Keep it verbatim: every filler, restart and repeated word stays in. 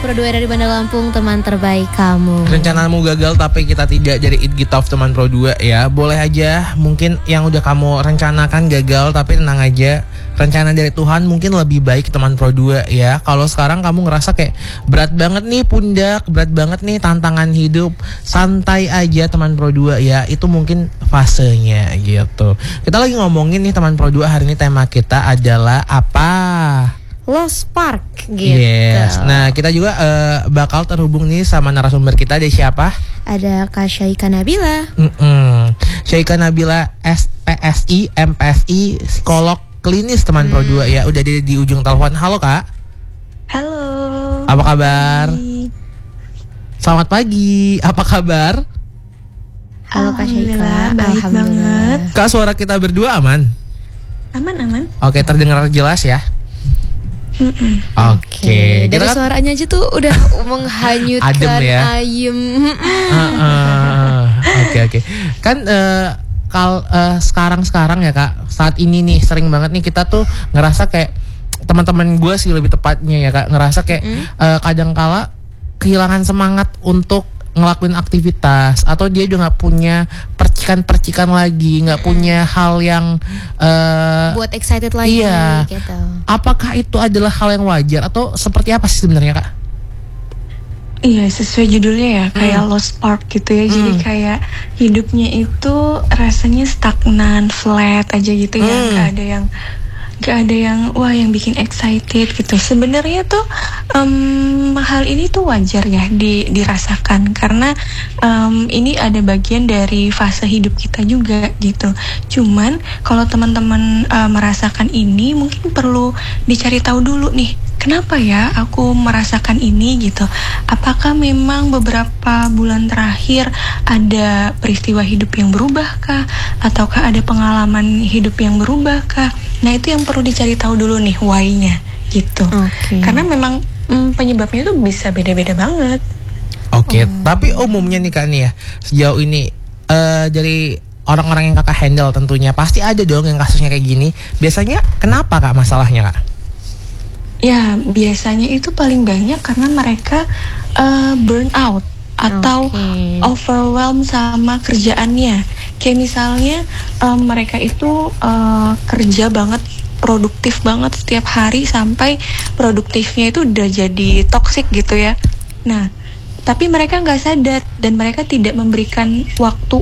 Pro dua dari Bandar Lampung, teman terbaik kamu. Rencanamu gagal tapi kita tidak, jadi It Get Off teman Pro dua ya. Boleh aja, mungkin yang udah kamu rencanakan gagal, tapi tenang aja, rencana dari Tuhan mungkin lebih baik teman Pro dua ya. Kalau sekarang kamu ngerasa kayak berat banget nih pundak, berat banget nih tantangan hidup, santai aja teman Pro dua ya. Itu mungkin fasenya gitu. Kita lagi ngomongin nih teman Pro dua, hari ini tema kita adalah apa? Lost Spark gitu. Yes. Nah, kita juga uh, bakal terhubung nih sama narasumber kita. Ada siapa? Ada Kak Syaika Nabila. Mm-mm. Syaika Nabila S P S I, M P S I, psikolog klinis teman hmm. Pro dua ya. Udah di, di ujung telepon. Halo Kak. Halo. Apa kabar? Hai. Selamat pagi. Apa kabar? Halo Kak Syaika. Baik banget. Kak, suara kita berdua aman? Aman aman. Oke, terdengar jelas ya. Oke, okay. Dari kan suaranya aja tuh udah menghanyutkan, adem ya? ayem. Oke oke. Kan uh, kal uh, sekarang-sekarang ya Kak, saat ini nih sering banget nih kita tuh ngerasa kayak, teman-teman gue sih lebih tepatnya ya Kak, ngerasa kayak mm. uh, kadang-kala kehilangan semangat untuk ngelakuin aktivitas, atau dia juga nggak punya percikan-percikan lagi, nggak punya hal yang uh, buat excited lagi. Iya. Gitu. Apakah itu adalah hal yang wajar atau seperti apa sih sebenarnya Kak? Iya, sesuai judulnya ya, kayak hmm. lost spark gitu ya. hmm. Jadi kayak hidupnya itu rasanya stagnan, flat aja gitu ya. hmm. Gak ada yang Gak ada yang wah yang bikin excited gitu. Sebenarnya tuh um, hal ini tuh wajar ya di, dirasakan, karena um, ini ada bagian dari fase hidup kita juga gitu. Cuman kalau teman-teman uh, merasakan ini, mungkin perlu dicari tahu dulu nih, kenapa ya aku merasakan ini gitu. Apakah memang beberapa bulan terakhir ada peristiwa hidup yang berubah kah? Ataukah ada pengalaman hidup yang berubah kah? Nah, itu yang perlu dicari tahu dulu nih, why-nya gitu. Okay. Karena memang mm, penyebabnya itu bisa beda-beda banget. Oke, okay. oh. Tapi umumnya nih Kak nih ya, sejauh ini uh, dari orang-orang yang Kakak handle tentunya pasti ada dong yang kasusnya kayak gini. Biasanya kenapa Kak masalahnya Kak? Ya, biasanya itu paling banyak karena mereka uh, burn out atau okay. overwhelmed sama kerjaannya. Kayak misalnya um, mereka itu uh, kerja banget, produktif banget setiap hari, sampai produktifnya itu udah jadi toxic gitu ya. Nah, tapi mereka nggak sadar dan mereka tidak memberikan waktu